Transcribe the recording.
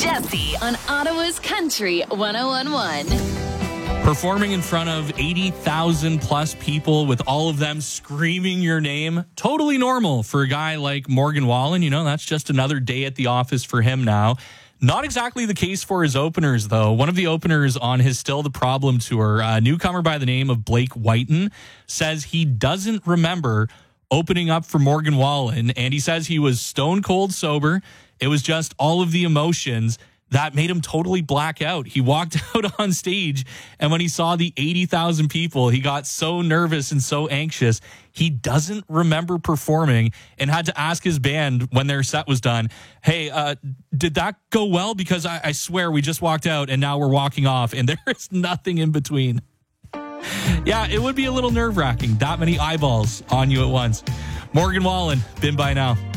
Jesse on Ottawa's Country 101.1. Performing in front of 80,000 plus people with all of them screaming your name. Totally normal for a guy like Morgan Wallen. You know, that's just another day at the office for him now. Not exactly the case for his openers, though. One of the openers on his Still the Problem tour, a newcomer by the name of Blake Whiten, says he doesn't remember opening up for Morgan Wallen. And he says he was stone cold sober. It was just all of the emotions that made him totally black out. He walked out on stage, and when he saw the 80,000 people, he got so nervous and so anxious, he doesn't remember performing and had to ask his band when their set was done, hey, did that go well? Because I swear we just walked out and now we're walking off, and there is nothing in between. Yeah, it would be a little nerve-wracking, that many eyeballs on you at once. Morgan Wallen, Been By Now.